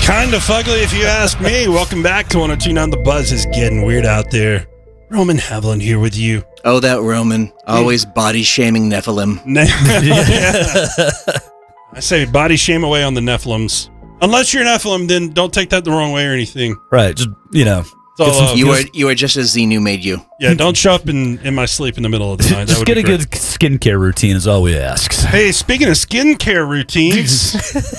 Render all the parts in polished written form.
Kind of fugly if you ask me. Welcome back to 102.9 The Buzz. Is getting weird out there. Roman Haviland here with you. Oh, that Roman. Always body-shaming Nephilim. I say body shame away on the Nephilims. Unless you're Nephilim, then don't take that the wrong way or anything. Right, just, you know. You are just as Xenu made you. Yeah, don't show up in my sleep in the middle of the night. Just get a good skincare routine is all we ask. Hey, speaking of skincare routines,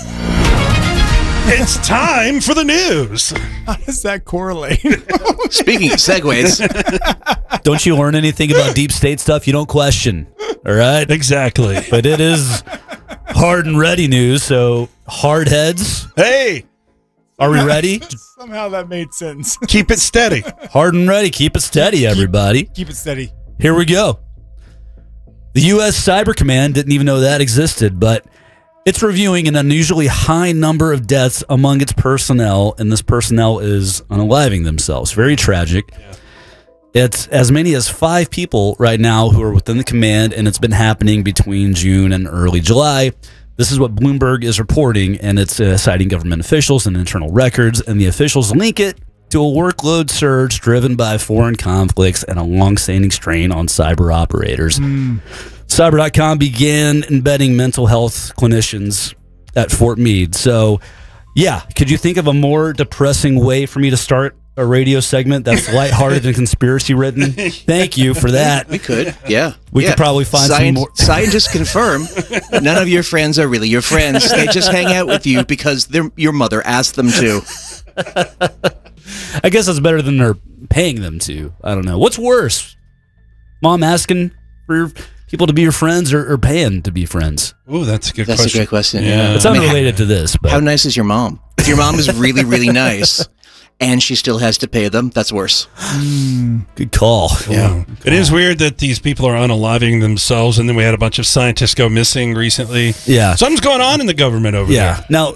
it's time for the news. How does that correlate? Speaking of segues. Don't you learn anything about deep state stuff you don't question? All right? Exactly. But it is hard and ready news, so hard heads. Hey! Are we ready? Somehow that made sense. Keep it steady. Hard and ready. Keep it steady, everybody. Keep it steady. Here we go. The U.S. Cyber Command didn't even know that existed, but it's reviewing an unusually high number of deaths among its personnel, and this personnel is unaliving themselves. Very tragic. Yeah. It's as many as 5 people right now who are within the command, and it's been happening between June and early July. This is what Bloomberg is reporting, and it's citing government officials and internal records, and the officials link it to a workload surge driven by foreign conflicts and a long-standing strain on cyber operators. Cyber.com began embedding mental health clinicians at Fort Meade. So, yeah, could you think of a more depressing way for me to start a radio segment that's lighthearted and conspiracy-ridden? Thank you for that. We could, yeah. We could probably find some more. Scientists confirm none of your friends are really your friends. They just hang out with you because your mother asked them to. I guess that's better than they're paying them to. I don't know. What's worse? Mom asking for people to be your friends or paying to be friends? Ooh, that's a good question. That's a great question. Yeah. It's unrelated to this. But how nice is your mom? If your mom is really, really nice and she still has to pay them, that's worse. Good call. Yeah. It is weird that these people are unaliving themselves, and then we had a bunch of scientists go missing recently. Yeah. Something's going on in the government over there. Now,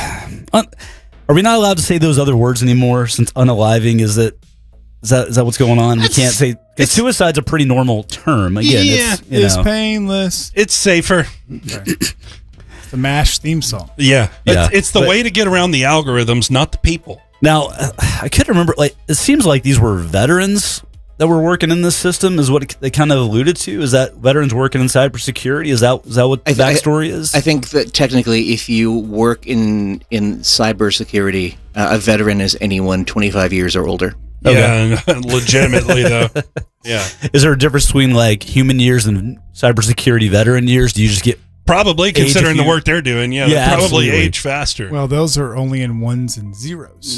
are we not allowed to say those other words anymore since unaliving is that what's going on? We can't say, because suicide's a pretty normal term. Again, it's painless. It's safer. It's the MASH theme song. Yeah. It's the way to get around the algorithms, not the people. Now, I couldn't remember, it seems like these were veterans that were working in this system, is what they kind of alluded to. Is that veterans working in cybersecurity? Is that what the backstory is? I think that technically, if you work in cybersecurity, a veteran is anyone 25 years or older. Okay. Yeah, legitimately though. Yeah. Is there a difference between like human years and cybersecurity veteran years? Do you just get probably considering the work they're doing? Yeah, they probably absolutely age faster. Well, those are only in ones and zeros.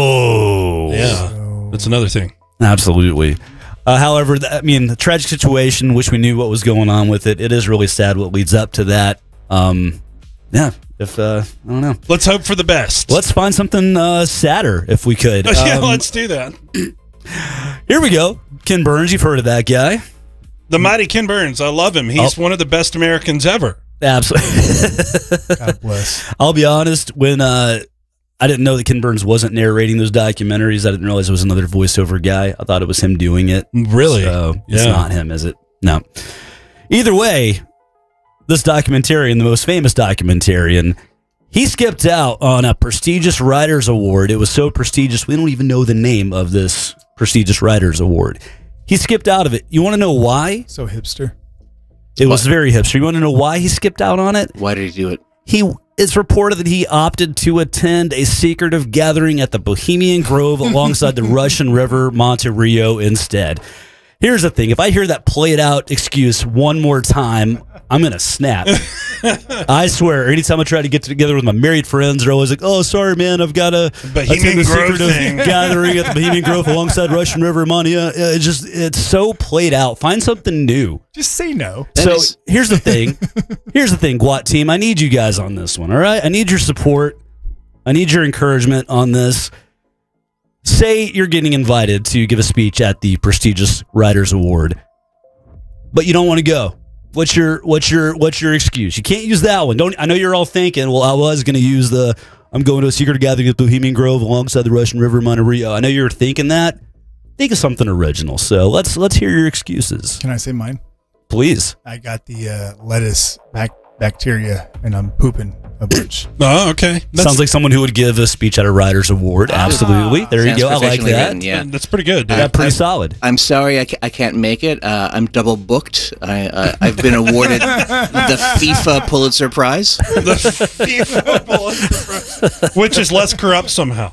Oh, yeah, that's another thing. Absolutely. However, I mean, the tragic situation, wish we knew what was going on with it. It is really sad what leads up to that. Yeah, I don't know. Let's hope for the best. Let's find something sadder if we could. Yeah, let's do that. Here we go. Ken Burns, you've heard of that guy. The mighty Ken Burns. I love him. He's one of the best Americans ever. Absolutely. God bless. I'll be honest, when I didn't know that Ken Burns wasn't narrating those documentaries, I didn't realize it was another voiceover guy. I thought it was him doing it. Really? So it's not him, is it? No. Either way, this documentarian, the most famous documentarian, he skipped out on a prestigious Writers Award. It was so prestigious, we don't even know the name of this prestigious Writers Award. He skipped out of it. You want to know why? So hipster. It was very hipster. You want to know why he skipped out on it? Why did he do it? It's reported that he opted to attend a secretive gathering at the Bohemian Grove alongside the Russian River Monte Rio instead. Here's the thing. If I hear that played out excuse one more time, I'm going to snap. I swear, anytime I try to get together with my married friends, they're always like, oh, sorry, man, I've got to attend the secretive gathering at the Bohemian Grove alongside Russian River Monte. It's so played out. Find something new. Just say no. So here's the thing. Here's the thing, GWAT team. I need you guys on this one, all right? I need your support. I need your encouragement on this. Say you're getting invited to give a speech at the prestigious Writers Award, but you don't want to go. What's your excuse? You can't use that one. I know you're all thinking, well, I was going to use I'm going to a secret gathering at Bohemian Grove alongside the Russian River Monte Rio. I know you're thinking that. Think of something original. So let's hear your excuses. Can I say mine? Please. I got the lettuce bacteria, and I'm pooping a bunch. Oh, okay. Sounds like someone who would give a speech at a Writers Award. Absolutely. There you Sounds go. I like professionally that. written, yeah. That's pretty good. Dude. Yeah, pretty solid. I'm sorry I can't make it. I'm double booked. I've been awarded the FIFA Pulitzer Prize. The FIFA Pulitzer, which is less corrupt somehow.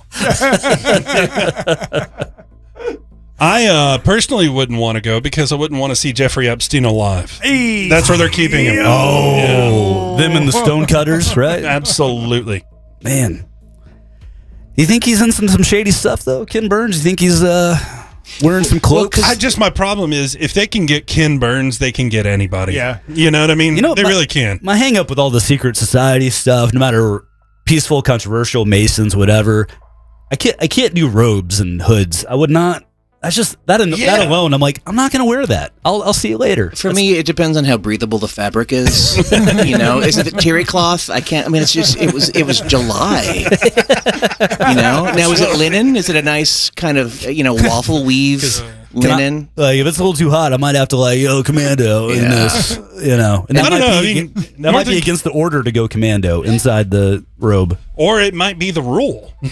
I personally wouldn't want to go because I wouldn't want to see Jeffrey Epstein alive. Hey. That's where they're keeping him. Oh, them and the Stonecutters, right? Absolutely. Man. Do you think he's in some shady stuff, though, Ken Burns? Do you think he's wearing some cloaks? My problem is if they can get Ken Burns, they can get anybody. Yeah. You know what I mean? They really can. My hang up with all the secret society stuff, no matter peaceful, controversial, Masons, whatever, I can't do robes and hoods. I would not. That's just that alone. I'm like, I'm not going to wear that. I'll see you later. For me, it depends on how breathable the fabric is. Is it terry cloth? I can't. I mean, it was July. Now is it linen? Is it a nice kind of waffle weave linen? If it's a little too hot, I might have to commando in this. And that I don't know. That might be against the order to go commando inside the robe. Or it might be the rule. You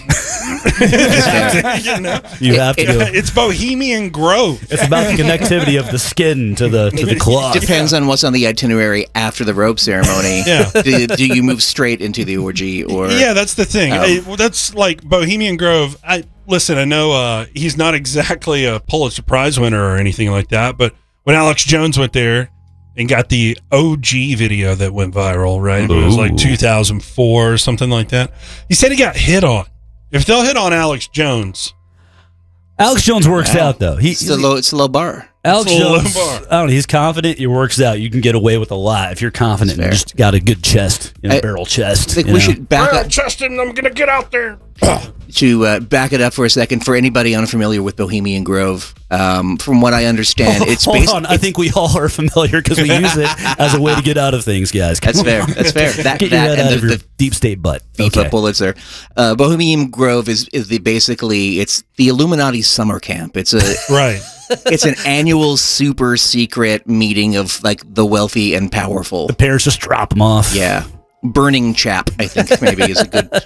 have to go. It's Bohemian Grove. It's about the connectivity of the skin to the cloth. It depends on what's on the itinerary after the robe ceremony. Yeah. Do you move straight into the orgy or? Yeah, that's the thing. That's like Bohemian Grove. Listen, I know he's not exactly a Pulitzer Prize winner or anything like that, but when Alex Jones went there and got the OG video that went viral, right? It was like 2004 or something like that. He said he got hit on. If they'll hit on Alex Jones works out though. It's a low bar. Alex It's a low Jones, bar. I don't know, he's confident. He works out. You can get away with a lot if you're confident and just got a good chest, barrel chest. I think we should back up. Justin, I'm gonna get out there. To back it up for a second, for anybody unfamiliar with Bohemian Grove, from what I understand, it's Hold based. on, I think we all are familiar because we use it as a way to get out of things, guys. Come That's on. fair. That's fair. That Get your head and out of your deep state butt. FIFA Pulitzer. Bohemian Grove is basically it's the Illuminati summer camp. It's Right. it's an annual super secret meeting of like the wealthy and powerful. The parents just drop them off. Yeah, Burning Chap, I think maybe is a good.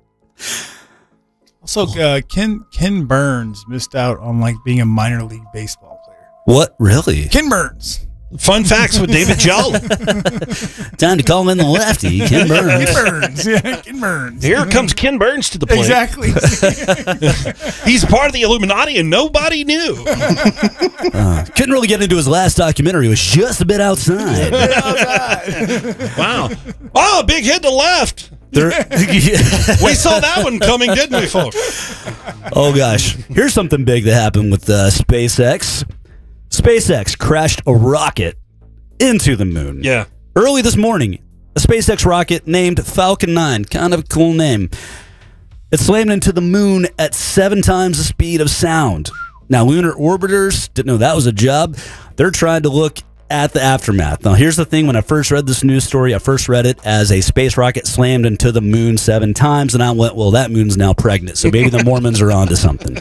Also, Ken Burns missed out on being a minor league baseball player. What? Really? Ken Burns. Fun facts with David Jolly. Time to call in the lefty, Ken Burns. Ken Burns. Yeah, Ken Burns. Here comes Ken Burns to the plate. Exactly. He's part of the Illuminati and nobody knew. Couldn't really get into his last documentary. It was just a bit outside. Wow. Oh, big hit to left. We saw that one coming, didn't we, folks? Oh, gosh. Here's something big that happened with SpaceX. SpaceX crashed a rocket into the moon. Yeah. Early this morning, a SpaceX rocket named Falcon 9, kind of a cool name, it slammed into the moon at 7 times the speed of sound. Now, lunar orbiters didn't know that was a job. They're trying to look at the aftermath. Now, here's the thing. When I first read this news story, I first read it as a space rocket slammed into the moon 7 times, and I went, well, that moon's now pregnant, so maybe the Mormons are onto something.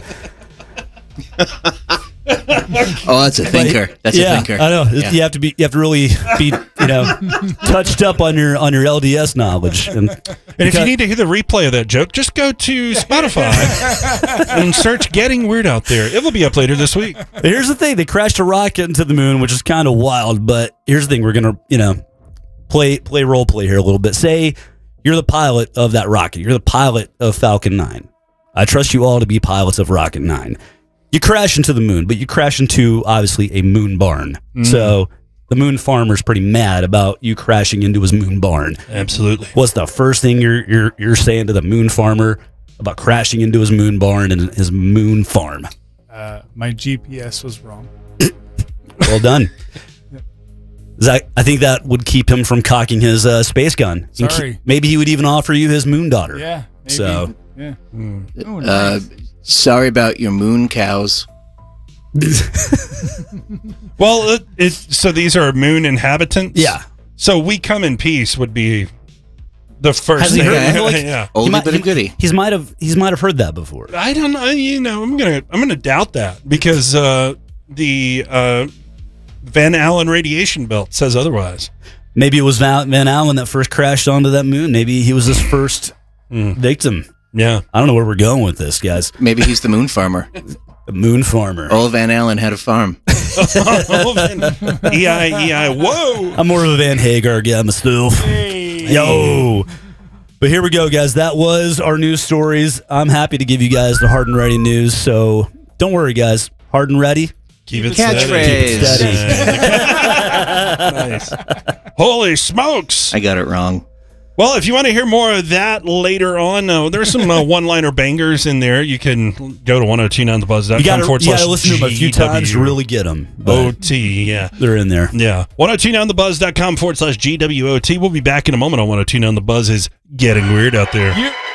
Oh, that's a thinker. That's a thinker. I know. Yeah. You have to really be, touched up on your LDS knowledge. And if you need to hear the replay of that joke, just go to Spotify and search Getting Weird Out There. It will be up later this week. Here's the thing. They crashed a rocket into the moon, which is kind of wild, but here's the thing. We're going to, play role play here a little bit. Say you're the pilot of that rocket. You're the pilot of Falcon 9. I trust you all to be pilots of Rocket 9. You crash into the moon, but you crash into, obviously, a moon barn. So the moon farmer's pretty mad about you crashing into his moon barn. Absolutely. What's the first thing you're saying to the moon farmer about crashing into his moon barn and his moon farm? My GPS was wrong. Well done. I think that would keep him from cocking his space gun. Sorry. Maybe he would even offer you his moon daughter. Yeah. Maybe. So. Yeah. Oh, nice. Sorry about your moon cows. Well, so these are moon inhabitants? Yeah. So We Come in Peace would be the first Has he thing. heard? I feel like Yeah. Oldie but a goodie. He might have heard that before. I don't know. I'm gonna doubt that because the Van Allen radiation belt says otherwise. Maybe it was Van Allen that first crashed onto that moon. Maybe he was his first victim. Yeah. I don't know where we're going with this, guys. Maybe he's the moon farmer. The moon farmer. Old Van Allen had a farm. EI, whoa. I'm more of a Van Hagar guy myself. Yo. But here we go, guys. That was our news stories. I'm happy to give you guys the hard and ready news. So don't worry, guys. Hard and ready. Keep it Catchphrase. steady. Nice. Holy smokes. I got it wrong. Well, if you want to hear more of that later on, there's some one-liner bangers in there. You can go to 1029thebuzz.com. You got to listen to them a few times to really get them. OT, yeah. They're in there. Yeah. 1029thebuzz.com/GWOT. We'll be back in a moment on 1029 The Buzz is getting weird out there.